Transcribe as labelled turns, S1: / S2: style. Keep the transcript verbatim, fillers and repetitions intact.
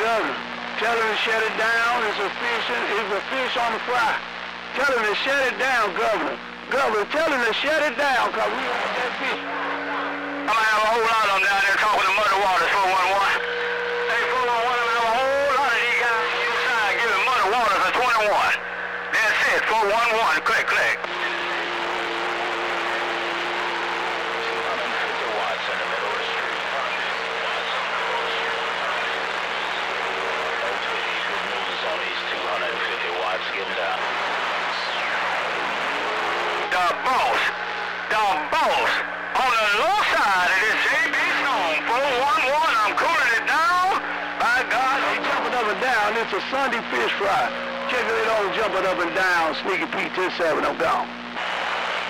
S1: Governor, tell him to shut it down. It's a fish, it's a fish on the fry. Tell him to shut it down, Governor. Governor, tell him to shut it down, because we want that fish.
S2: I'm going to have a whole lot of them down there talking to Muddy Waters, four one one. Hey, four one one, I'm going to have a whole lot of these guys on your side giving Muddy Waters a twenty-one. That's it, four one one, click, click. The boss, the boss, on the low side of this J B Stone, four one one, I'm cooling it down, by God.
S1: He jumping up and down, it's a Sunday fish fry. Check it out, jumping up and down, Sneaky Pete ten seven, I'm gone.